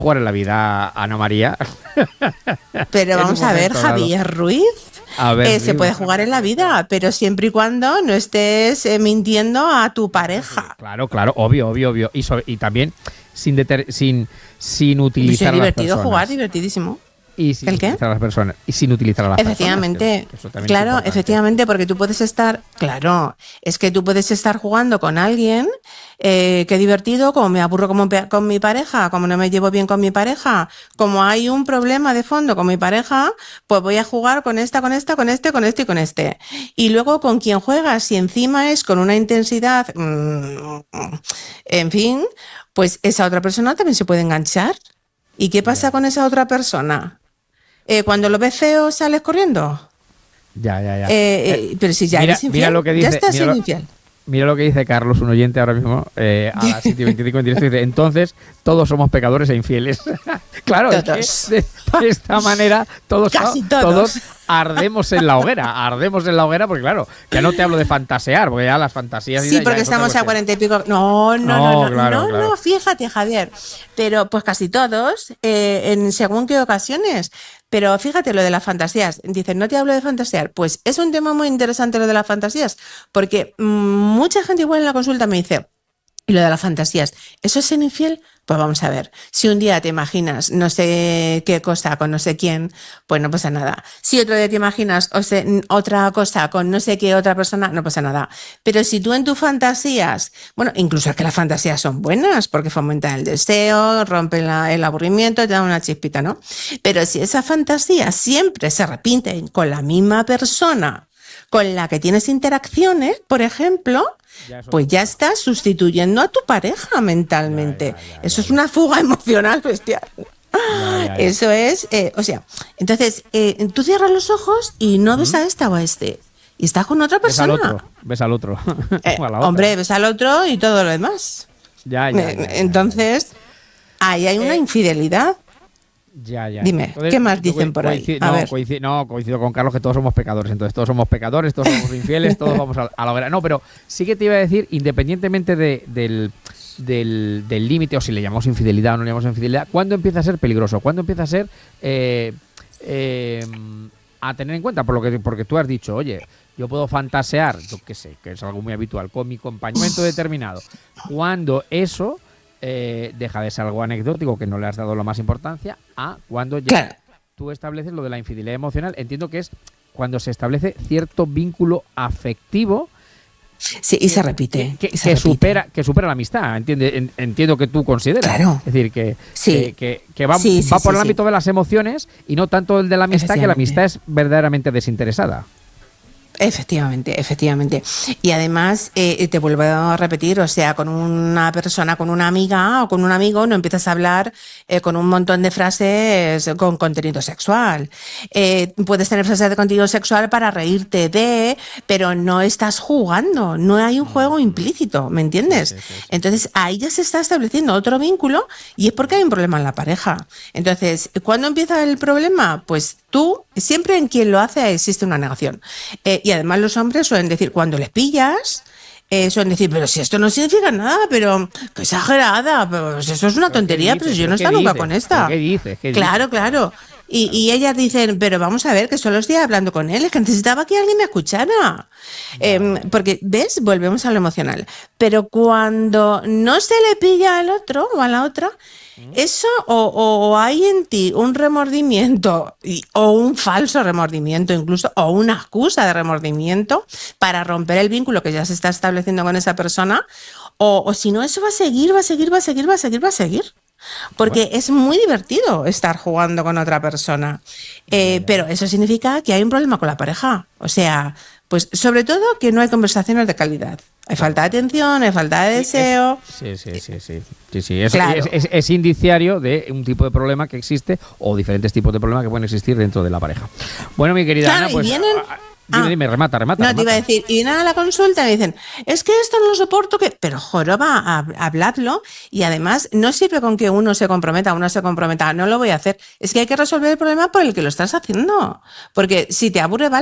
jugar en la vida, Ana María. Pero En un vamos a ver, momento dado. Javier Ruiz, A ver, se dime. puede jugar en la vida, pero siempre y cuando no estés mintiendo a tu pareja. Claro, claro, obvio, obvio, obvio. Y también sin Pues es utilizar a las divertido jugar, personas. divertidísimo. Y sin ¿El qué? utilizar a las personas. Y sin utilizar a las personas. Efectivamente, Que eso también es claro, importante. efectivamente, porque tú puedes estar, claro, es que tú puedes estar jugando con alguien, qué divertido, como me aburro con mi pareja, como no me llevo bien con mi pareja, como hay un problema de fondo con mi pareja, pues voy a jugar con esta, con esta, con este, con este y con este. Y luego con quien juegas, si encima es con una intensidad, en fin, pues esa otra persona también se puede enganchar. ¿Y qué pasa Ya, con esa otra persona? Cuando lo ves feo, sales corriendo. ya. Pero si ya Mira, eres infiel, ya estás siendo infiel. mira lo que dice Carlos, un oyente ahora mismo, a las 7:25 en directo, dice, entonces todos somos pecadores e infieles. Claro, es Todos. que de esta manera Casi todos todos. ardemos en la hoguera, porque claro, ya no te hablo de fantasear, porque ya las fantasías... Sí, porque es otra estamos a cuestión. 40 y pico. No, No, claro. fíjate, Javier. Pero pues casi todos, en según qué ocasiones. Pero fíjate lo de las fantasías. Dicen, no te hablo de fantasear. Pues es un tema muy interesante lo de las fantasías, porque mucha gente igual en la consulta me dice, y lo de las fantasías, ¿eso es ser infiel? Pues vamos a ver, si un día te imaginas no sé qué cosa con no sé quién, pues no pasa nada. Si otro día te imaginas otra cosa con no sé qué otra persona, no pasa nada. Pero si tú en tus fantasías, bueno, incluso es que las fantasías son buenas porque fomentan el deseo, rompen el aburrimiento, te dan una chispita, ¿no? Pero si esa fantasía siempre se repite con la misma persona con la que tienes interacciones, por ejemplo, Ya es pues otra ya cosa. estás sustituyendo a tu pareja mentalmente. Eso es una fuga emocional bestial. Ya. Eso es, o sea, entonces tú cierras los ojos y no ves ¿Mm? a esta o a este. Y estás con otra Ves al persona. otro, o a la otra. Hombre, ves al otro y todo lo demás. Ya. Entonces, ahí hay una Eh, infidelidad. Ya. Dime, Entonces, ¿qué más dicen por ahí? A ver. Coincido con Carlos que todos somos pecadores. Entonces, todos somos pecadores, todos somos infieles, todos vamos a la hoguera. No, pero sí que te iba a decir, independientemente del límite, o si le llamamos infidelidad o no le llamamos infidelidad, ¿cuándo empieza a ser peligroso? ¿Cuándo empieza a ser a tener en cuenta? Porque tú has dicho, oye, yo puedo fantasear, yo qué sé, que es algo muy habitual, con mi compañero en un momento determinado. Cuando eso deja de ser algo anecdótico, que no le has dado la más importancia, a cuando ya Claro. tú estableces lo de la infidelidad emocional. Entiendo que es cuando se establece cierto vínculo afectivo Sí, y se repite. que y se repite. supera la amistad. Entiendo que tú consideras. Claro. Es decir, que Sí. va Sí, sí, por sí, el sí. ámbito de las emociones y no tanto el de la amistad, que la Efectivamente. amistad es verdaderamente desinteresada. Efectivamente. Y además, te vuelvo a repetir, o sea, con una persona, con una amiga o con un amigo, no empiezas a hablar con un montón de frases con contenido sexual. Puedes tener frases de contenido sexual para reírte pero no estás jugando, no hay un juego implícito, ¿me entiendes? Sí. Entonces, ahí ya se está estableciendo otro vínculo y es porque hay un problema en la pareja. Entonces, ¿cuándo empieza el problema? Pues tú, siempre en quien lo hace existe una negación. Y además los hombres suelen decir, cuando les pillas, suelen decir, pero si esto no significa nada, pero qué exagerada, pero si eso es una ¿Pero qué tontería, pero dices? si yo ¿Pero no he qué estado nunca dices? con ¿Pero esta. qué dices? ¿Qué dices? Claro, claro. Y ellas dicen, pero vamos a ver, que solo estoy hablando con él, es que necesitaba que alguien me escuchara. Ya. Porque, ¿ves? Volvemos a lo emocional. Pero cuando no se le pilla al otro o a la otra, eso o hay en ti un remordimiento o un falso remordimiento incluso, o una excusa de remordimiento para romper el vínculo que ya se está estableciendo con esa persona, o si no, eso va a seguir. Bueno, Porque es muy divertido estar jugando con otra persona. ya. Pero eso significa que hay un problema con la pareja. O sea, pues sobre todo que no hay conversaciones de calidad. Hay Claro. falta de atención, hay falta de Sí, deseo. sí. Claro. Es indiciario de un tipo de problema que existe o diferentes tipos de problemas que pueden existir dentro de la pareja. Bueno, mi querida Claro, Ana, y pues vienen. dime, remata. No, te iba a decir, y vienen a la consulta y me dicen, es que esto no lo soporto, pero joroba, habladlo, y además no sirve con que uno se comprometa, no lo voy a hacer, es que hay que resolver el problema por el que lo estás haciendo, porque si te aburre, vale.